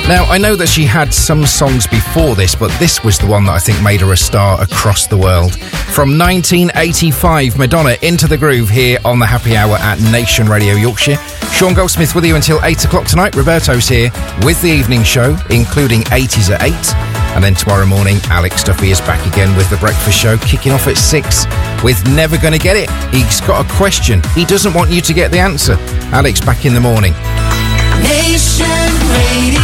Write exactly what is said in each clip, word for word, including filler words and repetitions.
Now, I know that she had some songs before this, but this was the one that I think made her a star across the world. From nineteen eighty-five, Madonna, Into the Groove, here on the Happy Hour at Nation Radio Yorkshire. Sean Goldsmith with you until eight o'clock tonight. Roberto's here with the evening show, including eighties at eight. And then tomorrow morning, Alex Duffy is back again with the breakfast show, kicking off at six with Never Gonna Get It. He's got a question. He doesn't want you to get the answer. Alex, back in the morning. Nation Radio.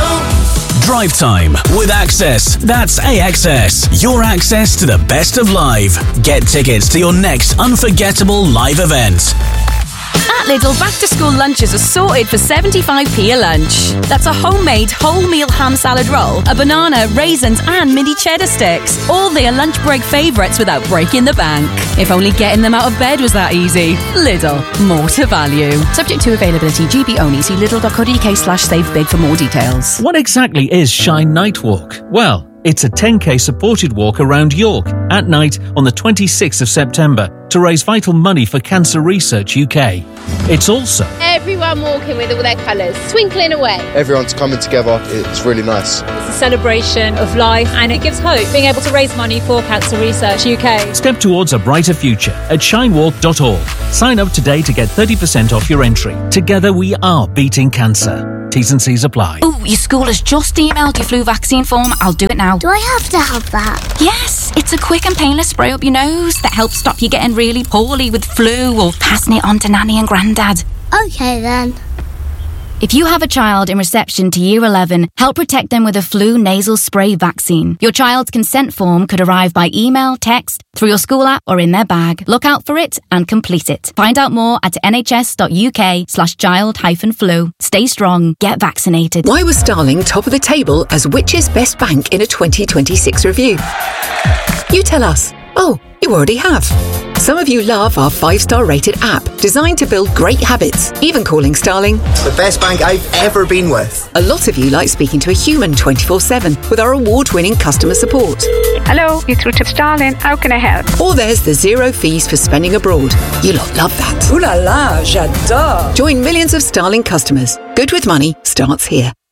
Drive Time with Access. That's A X S. Your access to the best of live. Get tickets to your next unforgettable live event. At Lidl, back-to-school lunches are sorted for seventy-five p a lunch. That's a homemade whole-meal ham salad roll, a banana, raisins and mini cheddar sticks. All their lunch break favourites without breaking the bank. If only getting them out of bed was that easy. Lidl, more to value. Subject to availability, G B only. See lidl.co.uk slash save big for more details. What exactly is Shine Night Walk? Well, it's a ten k supported walk around York at night on the twenty-sixth of September to raise vital money for Cancer Research U K. It's also everyone walking with all their colours, twinkling away. Everyone's coming together, it's really nice. It's a celebration of life and it gives hope, being able to raise money for Cancer Research U K. Step towards a brighter future at shine walk dot org. Sign up today to get thirty percent off your entry. Together we are beating cancer. T's and C's apply. Oh, your school has just emailed your flu vaccine form. I'll do it now. Do I have to have that? Yes, it's a quick and painless spray up your nose that helps stop you getting really poorly with flu or passing it on to Nanny and Grandad. Okay then. If you have a child in reception to Year eleven, help protect them with a flu nasal spray vaccine. Your child's consent form could arrive by email, text, through your school app or in their bag. Look out for it and complete it. Find out more at nhs.uk slash child hyphen flu. Stay strong. Get vaccinated. Why was Starling top of the table as Which's best bank in a twenty twenty-six review? You tell us. Oh, you already have. Some of you love our five-star rated app, designed to build great habits, even calling Starling the best bank I've ever been with. A lot of you like speaking to a human twenty-four seven with our award-winning customer support. Hello, you're through to Starling. How can I help? Or there's the zero fees for spending abroad. You lot love that. Ooh la la, j'adore. Join millions of Starling customers. Good with money starts here.